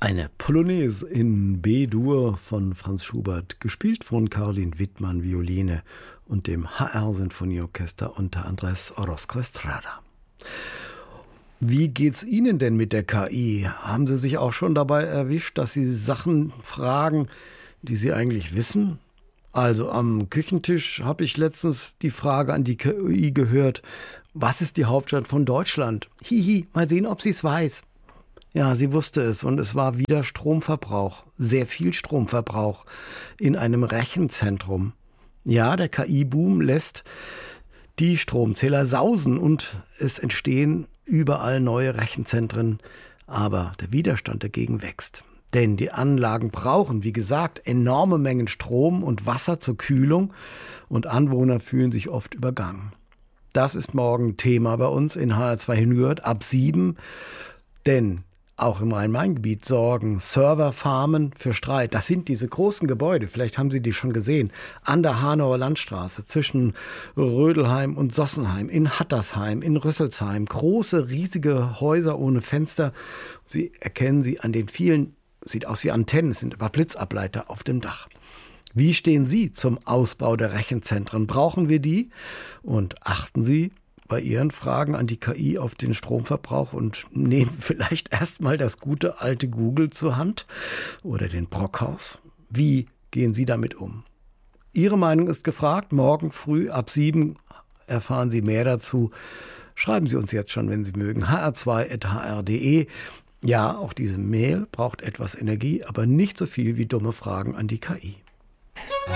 Eine Polonaise in B-Dur von Franz Schubert, gespielt von Caroline Wittmann, Violine und dem HR-Sinfonieorchester unter Andrés Orozco Estrada. Wie geht's Ihnen denn mit der KI? Haben Sie sich auch schon dabei erwischt, dass Sie Sachen fragen, die Sie eigentlich wissen? Also am Küchentisch habe ich letztens die Frage an die KI gehört, was ist die Hauptstadt von Deutschland? Hihi, mal sehen, ob sie es weiß. Ja, sie wusste es und es war wieder Stromverbrauch, sehr viel Stromverbrauch in einem Rechenzentrum. Ja, der KI-Boom lässt die Stromzähler sausen und es entstehen überall neue Rechenzentren, aber der Widerstand dagegen wächst. Denn die Anlagen brauchen, wie gesagt, enorme Mengen Strom und Wasser zur Kühlung und Anwohner fühlen sich oft übergangen. Das ist morgen Thema bei uns in HR2 hingehört, ab 7, denn auch im Rhein-Main-Gebiet sorgen Serverfarmen für Streit. Das sind diese großen Gebäude, vielleicht haben Sie die schon gesehen, an der Hanauer Landstraße zwischen Rödelheim und Sossenheim, in Hattersheim, in Rüsselsheim. Große, riesige Häuser ohne Fenster. Sie erkennen sie an den vielen, sieht aus wie Antennen, sind aber Blitzableiter auf dem Dach. Wie stehen Sie zum Ausbau der Rechenzentren? Brauchen wir die? Und achten Sie bei Ihren Fragen an die KI auf den Stromverbrauch und nehmen vielleicht erstmal das gute alte Google zur Hand oder den Brockhaus. Wie gehen Sie damit um? Ihre Meinung ist gefragt. Morgen früh ab 7 erfahren Sie mehr dazu. Schreiben Sie uns jetzt schon, wenn Sie mögen, hr2.hr.de. Ja, auch diese Mail braucht etwas Energie, aber nicht so viel wie dumme Fragen an die KI.